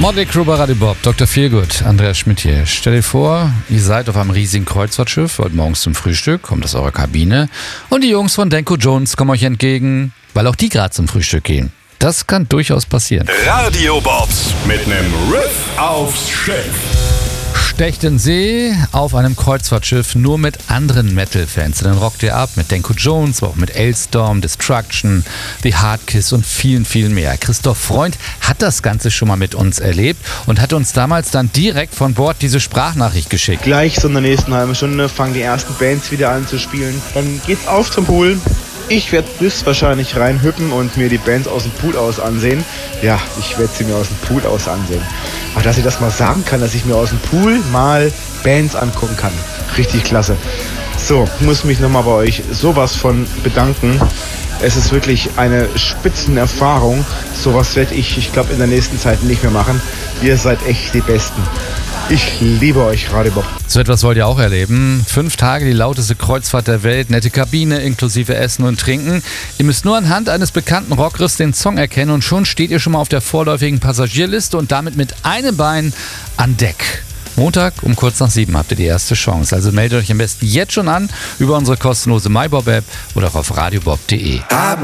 Motley Crue bei Radio Bob, Dr. Feelgood, Andreas Schmidt hier. Stell dir vor, ihr seid auf einem riesigen Kreuzfahrtschiff, wollt morgens zum Frühstück, kommt aus eurer Kabine und die Jungs von Danko Jones kommen euch entgegen, weil auch die gerade zum Frühstück gehen. Das kann durchaus passieren. Radio Bobs mit nem Riff aufs Schiff. Stecht in See auf einem Kreuzfahrtschiff nur mit anderen Metal-Fans. Dann rockt ihr ab mit Danko Jones, aber auch mit Alestorm, Destruction, The Hardkiss und vielen, vielen mehr. Christoph Freund hat das Ganze schon mal mit uns erlebt und hat uns damals dann direkt von Bord diese Sprachnachricht geschickt. Gleich so in der nächsten halben Stunde fangen die ersten Bands wieder an zu spielen. Dann geht's auf zum Pool. Ich werde höchstwahrscheinlich reinhüppen und mir die Bands aus dem Pool aus ansehen. Ja, ich werde sie mir aus dem Pool aus ansehen. Aber dass ich das mal sagen kann, dass ich mir aus dem Pool mal Bands angucken kann. Richtig klasse. So, ich muss mich nochmal bei euch sowas von bedanken. Es ist wirklich eine Spitzenerfahrung. Sowas werde ich glaube, in der nächsten Zeit nicht mehr machen. Ihr seid echt die Besten. Ich liebe euch, Radio Bob. So etwas wollt ihr auch erleben. 5 Tage die lauteste Kreuzfahrt der Welt, nette Kabine inklusive Essen und Trinken. Ihr müsst nur anhand eines bekannten Rockriffs den Song erkennen und schon steht ihr schon mal auf der vorläufigen Passagierliste und damit mit einem Bein an Deck. Montag um kurz nach 7 habt ihr die erste Chance. Also meldet euch am besten jetzt schon an über unsere kostenlose MyBob-App oder auch auf radiobob.de.